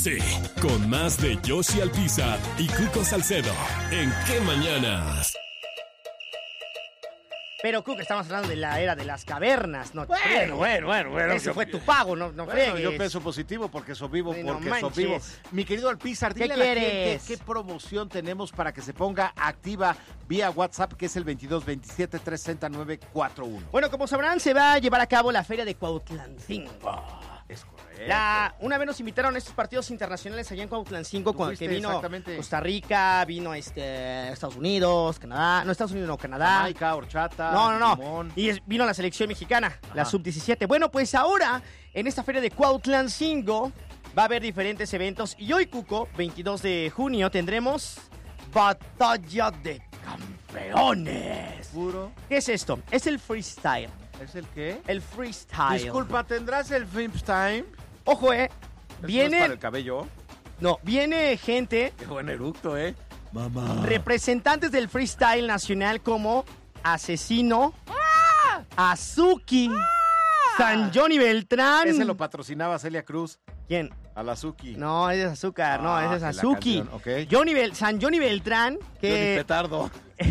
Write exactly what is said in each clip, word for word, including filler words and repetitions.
Sí, con más de Yoshi Alpizar y Cuco Salcedo. ¿En qué mañanas? Pero, Cuco, estamos hablando de la era de las cavernas, ¿no? Bueno, bueno, bueno, bueno. Ese fue tu pago, no, no Bueno, fregues. yo pienso positivo porque soy vivo, Sí, no porque soy manches. vivo. Mi querido Alpizar, ¿Qué dile a la gente quieres? qué promoción tenemos para que se ponga activa vía WhatsApp, que es el veintidós veintisiete trescientos sesenta nueve cuarenta y uno. Bueno, como sabrán, se va a llevar a cabo la feria de Cuautlancingo. Es correcto. Ya, una vez nos invitaron a estos partidos internacionales allá en Cuautlancingo, ¿Tú con que fuiste vino exactamente? Costa Rica, vino este Estados Unidos, Canadá, no Estados Unidos, no, Canadá. Jamaica, horchata, No, no, no. limón. Y es- vino la selección mexicana, la Ajá. sub diecisiete. Bueno, pues ahora, en esta feria de Cuautlancingo, va a haber diferentes eventos. Y hoy, Cuco, veintidós de junio, tendremos Batalla de Campeones. Puro. ¿Qué es esto? Es el freestyle. ¿Es el qué? El freestyle. Disculpa, ¿tendrás el film time? Ojo, eh. ¿Eso no es Viene. para el cabello? No, viene gente, Qué buen eructo, ¿eh? representantes del freestyle nacional como Asesino, Azuki, San Johnny Beltrán. Ese lo patrocinaba Celia Cruz, ¿Quién? al Azuki. No, ese es Azúcar, no, Ah, ese es que la Azuki. canción, ok. Johnny Bel- San Johnny Beltrán, Johnny que, Petardo.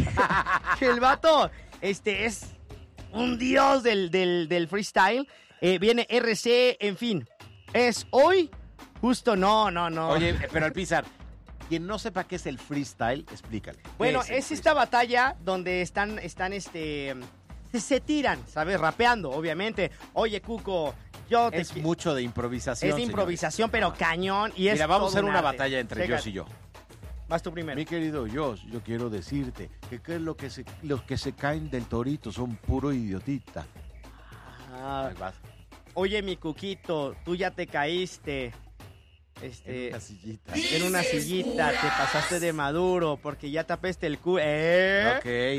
que el vato este, es un dios del, del, del freestyle. Eh, viene R C, en fin. Es hoy, justo no, no, no. Oye, eh, pero Alpizar, quien no sepa qué es el freestyle, explícale. ¿Qué Bueno, es el es freestyle? esta batalla donde están, están este, se, se tiran, ¿sabes? Rapeando, obviamente. Oye, Cuco, yo te Es qui- mucho de improvisación. es de señores. improvisación, pero cañón. Y es Mira, vamos a todo hacer un una arte. batalla entre Checa. Josh y yo. Vas tú primero. Mi querido Josh, yo quiero decirte que, que lo que se, los que se caen del torito son puro idiotita. Ah, Ahí vas. oye, mi Cuquito, tú ya te caíste. Este, En una sillita. en una sillita, te pasaste de maduro porque ya tapaste el cu... ¿Eh?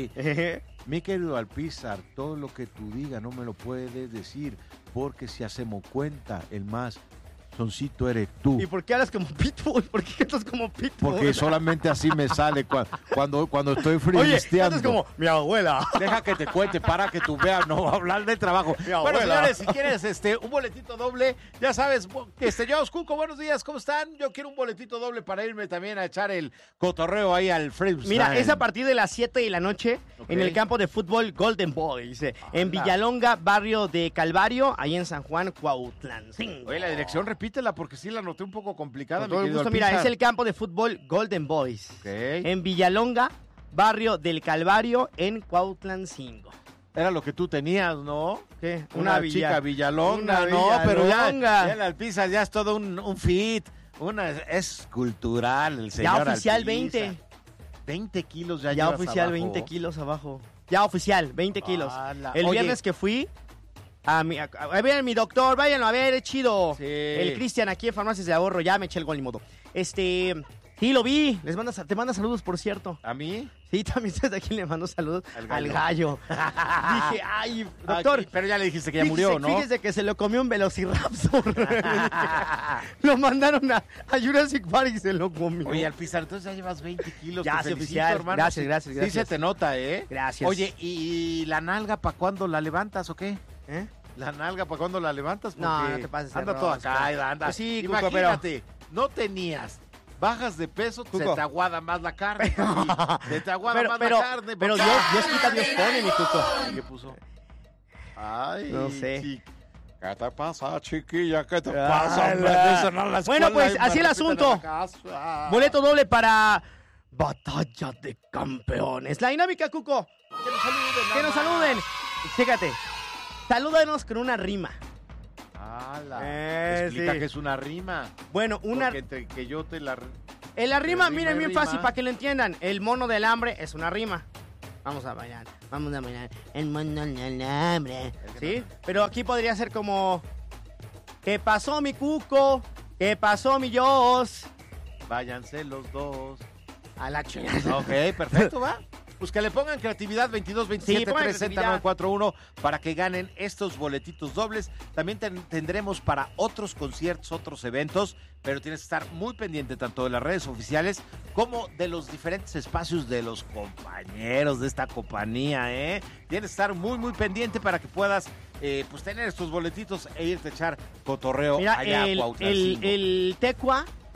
Ok. Mi querido Alpizar, todo lo que tú digas no me lo puedes decir, porque si hacemos cuenta, el más soncito eres tú. ¿Y por qué hablas como Pitbull? ¿Por qué cantas como Pitbull? Porque solamente así me sale cua- cuando, cuando estoy Oye, freestyleando. cantas como mi abuela. Deja que te cuente para que tú veas, no hablar de trabajo. Mi Bueno, abuela. señores, si quieres este un boletito doble, ya sabes, bu- este yo, Cuco, buenos días, ¿cómo están? Yo quiero un boletito doble para irme también a echar el cotorreo ahí al freestyle. Mira, es a partir de las siete de la noche Ok. en el campo de fútbol Golden Boys, eh, en Anda. Villalonga, barrio de Calvario, ahí en San Juan, Cuautlancingo. Oye, la dirección repítela porque sí la noté un poco complicada. Con mi todo el querido gusto, mira, Alpizar. es el campo de fútbol Golden Boys. Ok. En Villalonga, barrio del Calvario, en Cuautlancingo. Era lo que tú tenías, ¿no? ¿Qué? Una, villa- chica Villalonga, una no, pero ya, Villalonga. ya el Alpizar ya es todo un, un fit. Una, es cultural el señor Ya oficial Alpizar. veinte. veinte kilos ya Ya llevas oficial abajo. veinte kilos abajo. Ya oficial, veinte kilos. Ala. El Oye. viernes que fui a mi, a, a ver, mi doctor, váyanlo a ver, es chido. Sí. El Cristian aquí en Farmacias de Ahorro, ya me eché el gol ni modo. Este, sí, lo vi. Les manda, te manda saludos, por cierto. ¿A mí? Sí, también desde aquí le mando saludos Al al gallo. gallo. Dije, ay, doctor. Aquí, pero ya le dijiste que ya fíjese- murió, ¿no? Fíjese que se lo comió un velociraptor. Lo mandaron a, a Jurassic Park y se lo comió. Oye, Alpizar, entonces ya llevas veinte kilos. Ya, te sí, felicito, oficial. hermano. Gracias, Sí- gracias, Sí gracias. se te nota, ¿eh? Gracias. Oye, ¿y la nalga para cuándo la levantas o qué? ¿Eh? ¿La nalga para cuándo la levantas? No, Porque no te pases de Anda toda rosca. caída, anda. Pues sí, Cuco, imagínate, no tenías... Bajas de peso, Cuco. se te aguada más la carne. papi. Se te aguada Pero, más pero, la carne. pero papi. Dios, Dios quita, Dios pone, mi Cuco. ¿Qué puso? Ay, No sé. chi- ¿Qué te pasa, chiquilla? ¿Qué te Ala. pasa, hombre? Eso no la Bueno, escuela pues, y me así el repiten asunto. en la casa. Boleto doble para Batalla de Campeones. La dinámica, Cuco. Que nos saluden. Que nos saluden. Chécate. Salúdanos con una rima. Ala. Eh, Explica sí. que es una rima. Bueno, una. Porque entre que yo te la... En la rima, rima miren, y bien rima. fácil para que lo entiendan. El mono del hambre es una rima. Vamos a bailar, vamos a bailar. El mono del hambre. ¿Sí? Pero aquí podría ser como... ¿Qué pasó, mi Cuco? ¿Qué pasó, mi Dios? Váyanse los dos. A la chingada. Ok, perfecto, va. Pues que le pongan creatividad veintidós Sí, veintisiete pongan trescientos sesenta nueve cuarenta y uno para que ganen estos boletitos dobles. También ten- tendremos para otros conciertos, otros eventos, pero tienes que estar muy pendiente tanto de las redes oficiales como de los diferentes espacios de los compañeros de esta compañía, ¿eh? Tienes que estar muy, muy pendiente para que puedas eh, pues tener estos boletitos e irte a echar cotorreo Mira, allá el, a el, Cuautlancingo. el Tecua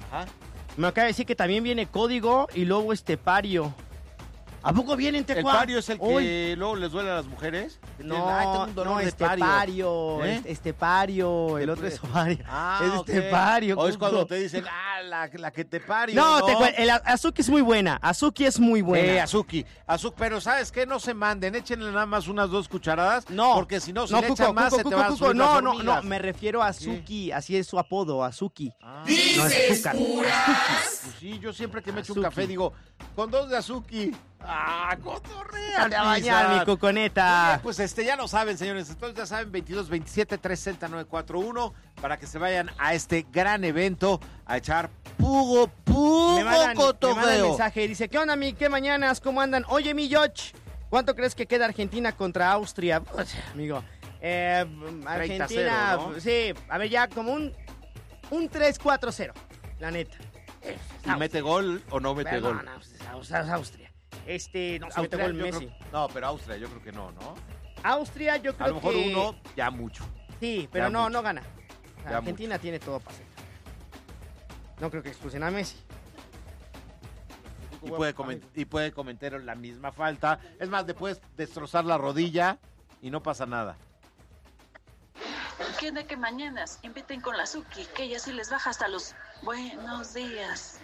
Ajá. Me acaba de decir que también viene Código y luego Estepario. ¿A poco viene en ¿El Tecuán? pario es el que Uy. luego les duele a las mujeres? No, Ay, tengo un dolor no, de pario. Estepario, ¿Eh? est- Estepario, el otro es ovario. Ah, es ok. Estepario. O es Cuco. cuando te dicen, ah, la, la que te pario. No, No, te cuen- el a- Azuki es muy buena, Azuki es muy buena. Eh, Azuki, Azuki, pero ¿sabes qué? No se manden, échenle nada más unas dos cucharadas. No, porque si no, si no, le Cuco, echan más, Cuco, se te Cuco, van a Cuco, subir no, las no, hormigas. no, me refiero a Azuki, así es su apodo, Azuki. Ah. No es azúcar. Pues sí, yo siempre que me echo un Azuki. café digo, con dos de Azuki. ¡Ah, cotorrea! Dale a bañar, mi Muy cuconeta. bien, pues este, ya lo saben, señores. Entonces ya saben, veintidós veintisiete trescientos sesenta nueve cuarenta y uno para que se vayan a este gran evento a echar pugo, pugo Me mandan, me mandan cotorreo. mensaje y dice, ¿qué onda, mi? ¿Qué mañanas? ¿Cómo andan? Oye, mi George, ¿cuánto crees que queda Argentina contra Austria? Pues, amigo, eh, Argentina, cero, ¿no? sí, a ver, ya como un, un tres cuatro cero, la neta. ¿Y mete gol o no mete Pero gol? no, no, es Aus- es Austria. Este, no, se mete Austria, gol yo Messi. creo- no, pero Austria yo creo que no, ¿no? Austria, yo creo A lo mejor que... uno, ya mucho. Sí, pero Ya no, mucho. no gana. O sea, Ya Argentina tiene todo para hacer. No creo que expulsen a Messi. Y puede, comen- y puede cometer la misma falta. Es más, le puedes destrozar la rodilla y no pasa nada. ¿Qué onda que mañanas inviten con la Suki? Que ella sí les baja hasta los buenos días.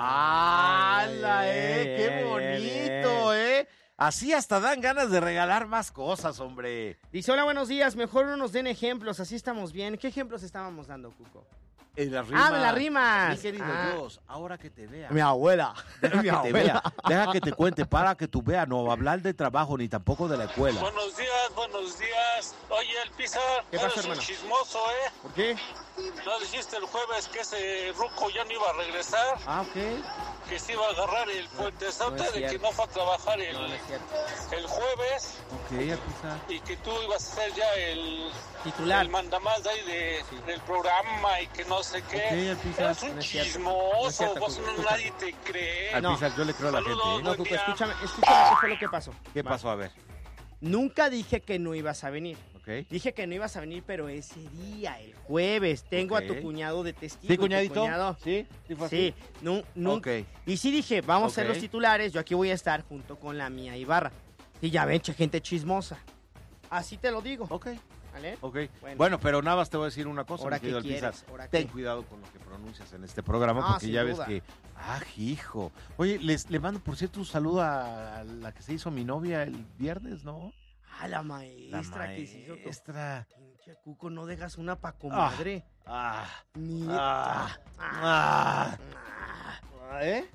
¡Hala, eh! ¡Qué Bien, bonito, eh! Así hasta dan ganas de regalar más cosas, hombre. Dice, hola, buenos días, mejor no nos den ejemplos, así estamos bien. ¿Qué ejemplos estábamos dando, Cuco? En las rimas. Ah, de las rimas. Mi querido Ah. Dios, ahora que te vea. Mi abuela. Deja Mi que te abuela. vea. Deja que te cuente para que tú veas. No va a hablar de trabajo ni tampoco de la escuela. Buenos días, buenos días. Oye, el Pizar, ¿Qué eres pasó, un hermano? chismoso, ¿eh? ¿Por qué? ¿No dijiste el jueves que ese ruco ya no iba a regresar? Ah, ok. Que se iba a agarrar el puentezote no es de que cierto. no fue a trabajar el, No, no es cierto. el jueves Ok, Apisa. y que tú ibas a ser ya el, Titular. el mandamás de ahí de, del programa y que no sé qué. Ok, Alpizar. Eres un No es cierto. chismoso, No es cierto, vos Cuco. no, nadie te cree. No. Alpizar, yo le creo a la gente, Saludos. ¿eh? No, Buen Cuco, día. escúchame, escúchame qué fue lo que pasó. ¿Qué Va. pasó? A ver. Nunca dije que no ibas a venir. Ok. Dije que no ibas a venir, pero ese día, el jueves, tengo Ok. a tu cuñado de testigo. ¿Sí, y tu cuñadito? cuñado- ¿Sí? ¿Sí fue Sí, así? nu- nu- Ok. y sí dije, vamos a ser Ok. los titulares, yo aquí voy a estar junto con la mía Ibarra. Y ya ven, che, gente chismosa. Así te lo digo, Ok. ¿vale? Ok. Bueno. Bueno. pero nada más te voy a decir una cosa, Ahora mi querido qué Alpizar. quieres, ahora Ten qué. cuidado con lo que pronuncias en este programa, Ah, porque sin ya duda. ves que. ¡Ah, hijo! Oye, les, le mando, por cierto, un saludo a la que se hizo mi novia el viernes, ¿no? Ah, la La maestra que se hizo tu- maestra. Pinche Cuco, no dejas una pa' comadre. Ah, Ni... ah, Ah. ah, Ah. ¿eh?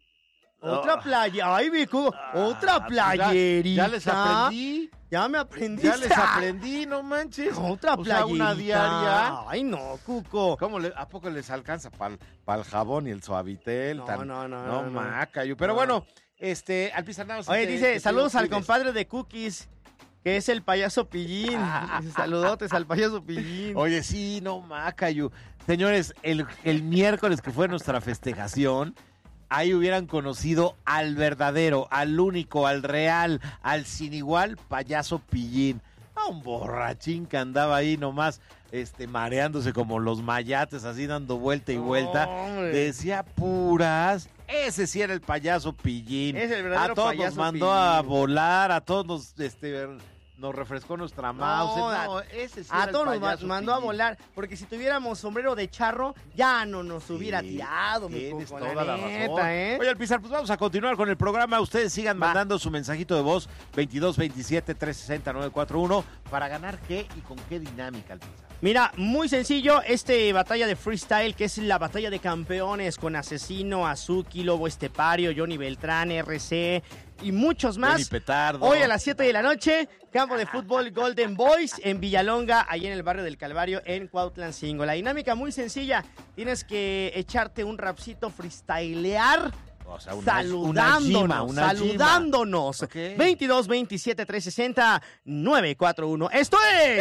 Otra Ah. playa, ay, mi Cuco, otra Ah, pues ya- playerita. Ya, les aprendí. Ya me aprendí. Ya les aprendí, no manches. Otra O sea, playerita. una diaria. Ay, no, Cuco. ¿Cómo le- ¿A poco les alcanza para el jabón y el suavitel? No, tan- no, no, No, no, no. macayo. Pero No. bueno, este, Alpizar, nada más Oye, te- dice, te pido saludos al cuides. compadre de Cookies, que es el payaso Pillín. Dice, saludotes al payaso Pillín. Oye, sí, no, Macayo. Señores, el, el miércoles que fue nuestra festejación, ahí hubieran conocido al verdadero, al único, al real, al sin igual payaso Pillín. A un borrachín que andaba ahí nomás este, mareándose como los mayates, así dando vuelta y vuelta. Hombre. Decía puras. Ese sí era el payaso Pillín. Es el verdadero A todos nos payaso mandó a Pillín. volar, a todos nos, este, nos refrescó nuestra mouse. a- No, ese sí A era el todos nos ma- payaso mandó a Pillín. volar, porque si tuviéramos sombrero de charro, ya no nos hubiera Sí, tirado, mi tienes Cuco, toda la neta, razón. ¿eh? Oye, Alpizar, pues vamos a continuar con el programa. Ustedes sigan Va. mandando su mensajito de voz veintidós veintisiete trescientos sesenta nueve cuarenta y uno para ganar qué y con qué dinámica, Alpizar. Mira, muy sencillo, este batalla de freestyle, que es la batalla de campeones con Asesino, Azuki, Lobo Estepario, Johnny Beltrán, R C y muchos Johnny más. Petardo. Hoy a las siete de la noche, campo de fútbol Golden Boys en Villalonga, ahí en el barrio del Calvario, en Cuautlancingo. La dinámica muy sencilla, tienes que echarte un rapcito freestylear. O sea, una- saludándonos, una gima, una gima. saludándonos. Ok. veintidós veintisiete trescientos sesenta nueve cuarenta y uno. Esto es.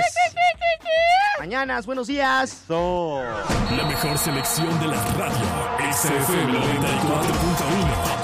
Mañanas, buenos días. Eso. La mejor selección de la radio. X F M noventa y cuatro punto uno.